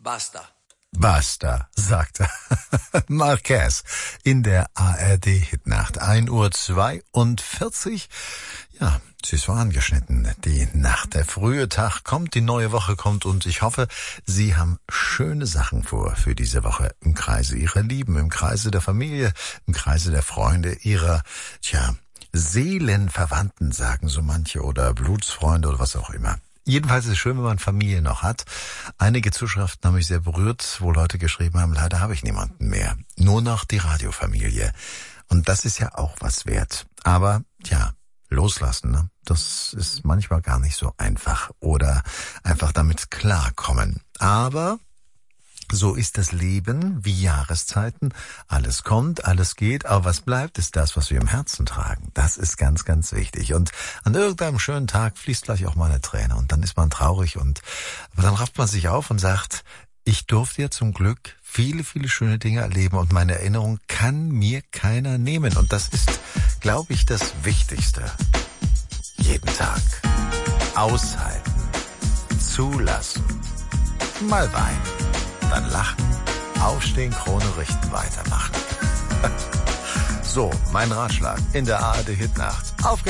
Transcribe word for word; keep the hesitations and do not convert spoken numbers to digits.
Basta. Basta, sagte Marquez in der A R D-Hitnacht. ein Uhr zweiundvierzig. Ja, sie ist so angeschnitten. Die Nacht, der frühe Tag kommt, die neue Woche kommt und ich hoffe, Sie haben schöne Sachen vor für diese Woche im Kreise Ihrer Lieben, im Kreise der Familie, im Kreise der Freunde, Ihrer, tja, Seelenverwandten, sagen so manche, oder Blutsfreunde oder was auch immer. Jedenfalls ist es schön, wenn man Familie noch hat. Einige Zuschriften haben mich sehr berührt, wo Leute geschrieben haben, leider habe ich niemanden mehr. Nur noch die Radiofamilie. Und das ist ja auch was wert. Aber, ja, loslassen, ne? Das ist manchmal gar nicht so einfach. Oder einfach damit klarkommen. Aber so ist das Leben wie Jahreszeiten. Alles kommt, alles geht, aber was bleibt, ist das, was wir im Herzen tragen. Das ist ganz, ganz wichtig. Und an irgendeinem schönen Tag fließt gleich auch mal eine Träne und dann ist man traurig und aber dann rafft man sich auf und sagt, ich durfte ja zum Glück viele, viele schöne Dinge erleben und meine Erinnerung kann mir keiner nehmen. Und das ist, glaube ich, das Wichtigste. Jeden Tag aushalten, zulassen, mal weinen. Dann lachen, aufstehen, Krone richten, weitermachen. So, mein Ratschlag in der A R D Hitnacht. Auf geht's!